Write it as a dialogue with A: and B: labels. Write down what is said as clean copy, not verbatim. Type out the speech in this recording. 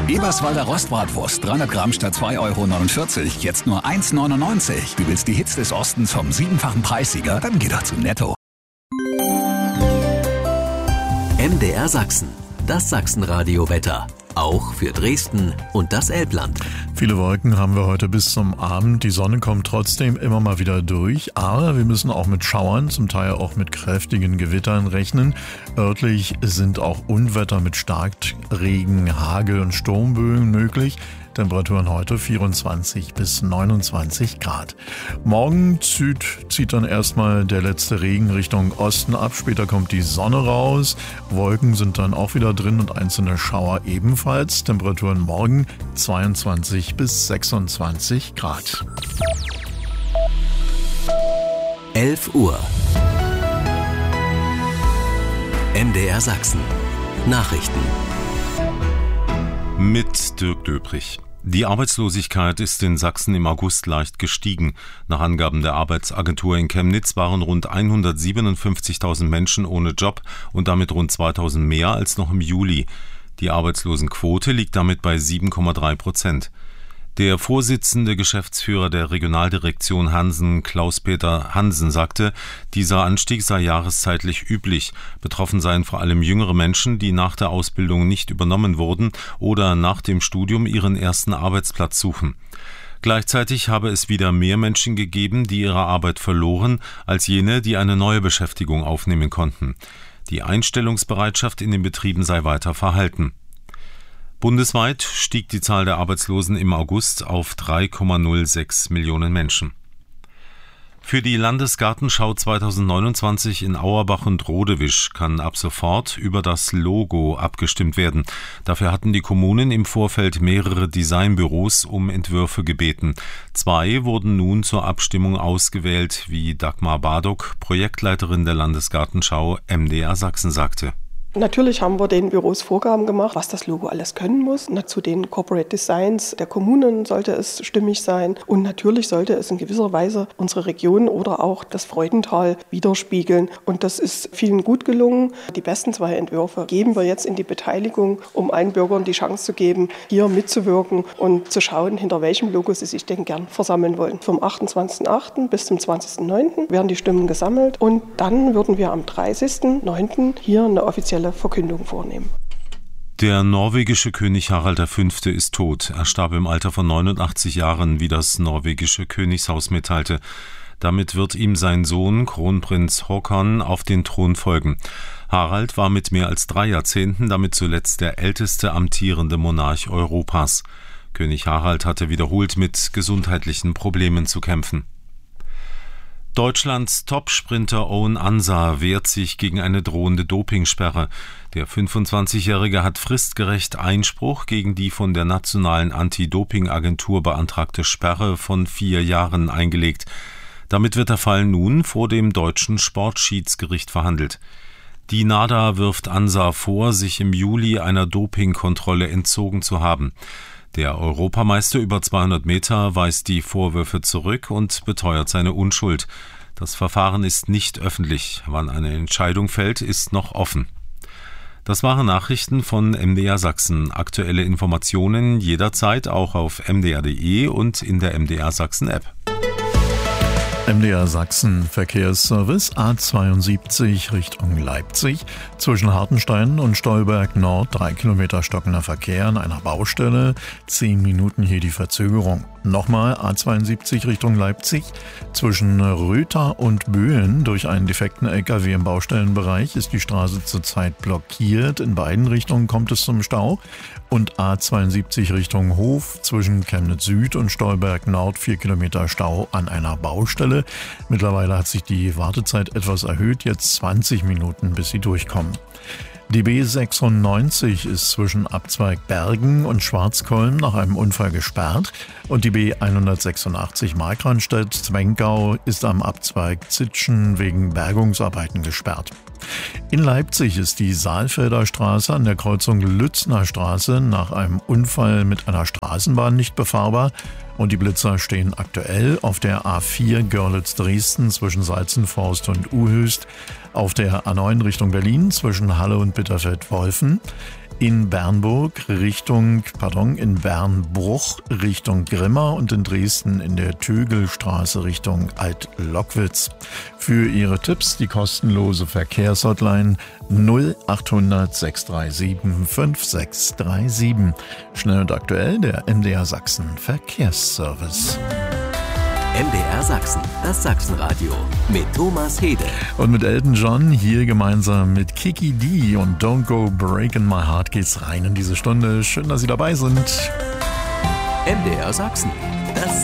A: Eberswalder Rostbratwurst, 300 Gramm statt 2,49 €, jetzt nur 1,99 €. Du willst die Hits des Ostens vom 7-fachen Preissieger? Dann geh doch zu Netto.
B: MDR Sachsen, das Sachsenradio-Wetter. Auch für Dresden und das Elbland.
C: Viele Wolken haben wir heute bis zum Abend. Die Sonne kommt trotzdem immer mal wieder durch. Aber wir müssen auch mit Schauern, zum Teil auch mit kräftigen Gewittern rechnen. Örtlich sind auch Unwetter mit Starkregen, Hagel und Sturmböen möglich. Temperaturen heute 24 bis 29 Grad. Morgen zieht dann erstmal der letzte Regen Richtung Osten ab. Später kommt die Sonne raus. Wolken sind dann auch wieder drin und einzelne Schauer ebenfalls. Temperaturen morgen 22 bis 26 Grad.
B: 11 Uhr. MDR Sachsen. Nachrichten.
D: Mit Dirk Döbrich. Die Arbeitslosigkeit ist in Sachsen im August leicht gestiegen. Nach Angaben der Arbeitsagentur in Chemnitz waren rund 157.000 Menschen ohne Job und damit rund 2.000 mehr als noch im Juli. Die Arbeitslosenquote liegt damit bei 7,3%. Der Vorsitzende Geschäftsführer der Regionaldirektion Hansen, Klaus-Peter Hansen, sagte, dieser Anstieg sei jahreszeitlich üblich. Betroffen seien vor allem jüngere Menschen, die nach der Ausbildung nicht übernommen wurden oder nach dem Studium ihren ersten Arbeitsplatz suchen. Gleichzeitig habe es wieder mehr Menschen gegeben, die ihre Arbeit verloren, als jene, die eine neue Beschäftigung aufnehmen konnten. Die Einstellungsbereitschaft in den Betrieben sei weiter verhalten. Bundesweit stieg die Zahl der Arbeitslosen im August auf 3,06 Millionen Menschen. Für die Landesgartenschau 2029 in Auerbach und Rodewisch kann ab sofort über das Logo abgestimmt werden. Dafür hatten die Kommunen im Vorfeld mehrere Designbüros um Entwürfe gebeten. 2 wurden nun zur Abstimmung ausgewählt, wie Dagmar Bardock, Projektleiterin der Landesgartenschau MDR Sachsen, sagte.
E: Natürlich haben wir den Büros Vorgaben gemacht, was das Logo alles können muss. Zu den Corporate Designs der Kommunen sollte es stimmig sein. Und natürlich sollte es in gewisser Weise unsere Region oder auch das Freudental widerspiegeln. Und das ist vielen gut gelungen. Die besten 2 Entwürfe geben wir jetzt in die Beteiligung, um allen Bürgern die Chance zu geben, hier mitzuwirken und zu schauen, hinter welchem Logo sie sich denn gern versammeln wollen. Vom 28.08. bis zum 20.09. werden die Stimmen gesammelt. Und dann würden wir am 30.09. hier eine offizielle Verkündung vornehmen.
D: Der norwegische König Harald V. ist tot. Er starb im Alter von 89 Jahren, wie das norwegische Königshaus mitteilte. Damit wird ihm sein Sohn, Kronprinz Håkon, auf den Thron folgen. Harald war mit mehr als 3 Jahrzehnten damit zuletzt der älteste amtierende Monarch Europas. König Harald hatte wiederholt mit gesundheitlichen Problemen zu kämpfen. Deutschlands Top-Sprinter Owen Ansah wehrt sich gegen eine drohende Dopingsperre. Der 25-Jährige hat fristgerecht Einspruch gegen die von der Nationalen Anti-Doping-Agentur beantragte Sperre von 4 Jahren eingelegt. Damit wird der Fall nun vor dem deutschen Sportschiedsgericht verhandelt. Die NADA wirft Ansah vor, sich im Juli einer Dopingkontrolle entzogen zu haben. Der Europameister über 200 Meter weist die Vorwürfe zurück und beteuert seine Unschuld. Das Verfahren ist nicht öffentlich. Wann eine Entscheidung fällt, ist noch offen. Das waren Nachrichten von MDR Sachsen. Aktuelle Informationen jederzeit auch auf mdr.de und in der MDR Sachsen App.
C: MDR Sachsen Verkehrsservice A72 Richtung Leipzig. Zwischen Hartenstein und Stolberg Nord 3 Kilometer stockender Verkehr an einer Baustelle. 10 Minuten hier die Verzögerung. Nochmal A72 Richtung Leipzig. Zwischen Röther und Böen durch einen defekten LKW im Baustellenbereich ist die Straße zurzeit blockiert. In beiden Richtungen kommt es zum Stau. Und A72 Richtung Hof zwischen Chemnitz Süd und Stolberg Nord 4 Kilometer Stau an einer Baustelle. Mittlerweile hat sich die Wartezeit etwas erhöht, jetzt 20 Minuten, bis sie durchkommen. Die B96 ist zwischen Abzweig Bergen und Schwarzkolm nach einem Unfall gesperrt und die B186 Markranstädt-Zwenkau ist am Abzweig Zitschen wegen Bergungsarbeiten gesperrt. In Leipzig ist die Saalfelder Straße an der Kreuzung Lützner Straße nach einem Unfall mit einer Straßenbahn nicht befahrbar und die Blitzer stehen aktuell auf der A4 Görlitz-Dresden zwischen Salzenforst und Uhöst, auf der A9 Richtung Berlin zwischen Halle und Bitterfeld-Wolfen, in Bernbruch Richtung Grimma und in Dresden in der Tögelstraße Richtung Alt-Lockwitz. Für Ihre Tipps die kostenlose Verkehrshotline 0800 637 5637. Schnell und aktuell der MDR Sachsen Verkehrsservice.
B: MDR Sachsen, das Sachsenradio mit Thomas Hede.
C: Und mit Elton John hier gemeinsam mit Kiki D und Don't Go Breaking My Heart geht's rein in diese Stunde. Schön, dass Sie dabei sind.
B: MDR Sachsen.